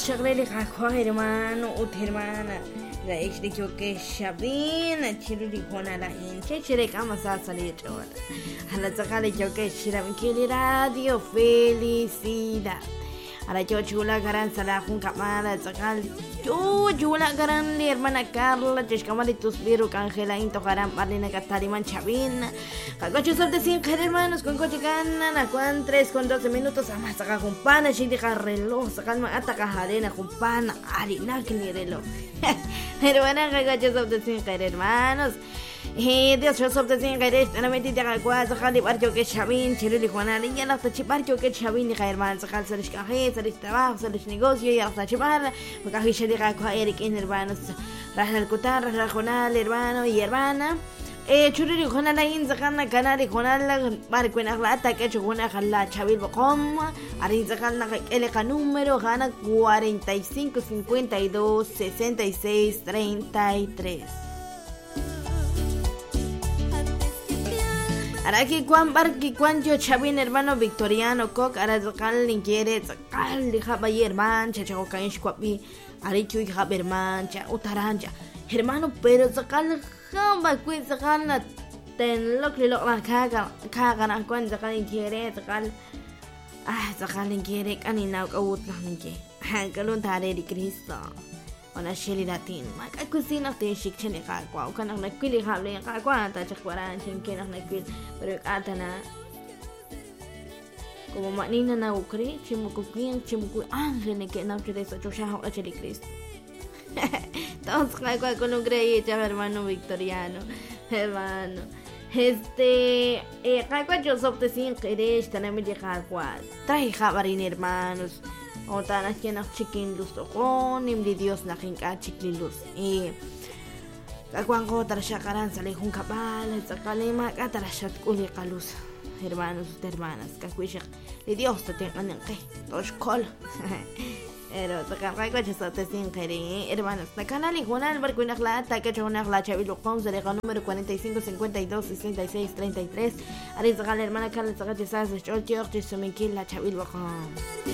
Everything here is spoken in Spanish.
شغلي خاكوا hermano ut hermana la ich de que shabina chiruri hona la hinche chire kama sasa le chora hala zakale que shiram kili radio felicidad ala chula garan sala kun kamala zakal chula garan li hermana Carla tish kamali tus biru Angela into garan marlina katariman chavina kagochu sol de 5 hermanos con coche ganan a cuan 3 con 12 minutos ama saka kun pana shidi reloj sakan ma ataka harena kun pana ari nakli reloj hermana kagochu sol de 5 hermanos Dios yo soy de 5 انا مدي دقا كواز خالي برجو que chavin chiruli juana ya la tachiparjo que chavin ni hermano sakal salish kahe salish trabajo salish negocio ya la chipar porque je diga ko Eric en hermanos راح الكتار راح الخنال hermano y hermana chururi juana la in zakana canari juana la barco en aglata que chuguna khalla chavil baqom ari zakana el número gana 45 52 66 33 Araki Juan Barqui Juan yo Chavin hermano Victoriano Coc Arazakal Linquiere Zakal Lija Bayerman Chacho Kainsh Kwapi Arichu Hija Bermancha Utaranja hermano pero Zakal Jamba Queen Zakal Ten Lokli Lokla Kagan Juan Zakal Linquiere Zakal Zakal Linquiere Kanina Kawut Linke Hankalun Tare di Cristo Ona sheli latin ma ka kusina te shikchene ka kwa kana na kwili hable ka kwa ta chakwaran chenke na kwil pero atana como manina na ukri chimuku ángel que na chede so chosha ho cheli Cristo todos ka kwa con un grey hermano Victoriano hermano ka kwa yo sopte sin querer taname de ka kwa trae jabarin hermanos o tan aquí na chicken luz con nimdi Dios na kinka chikli luz kakwan ko tara shakaran sale hun kabal sakalima ka tara shat kuli qalus hermanos hermanas kakwishak li Dios te tengan que tosh kol pero sakan ka kwache sote sin kere hermanos na canal igual barco na klata que chona la chavilo con sale número 45 52 66 33 ari sakal hermana kala sakati sas chol chok chisomikin la chavilo con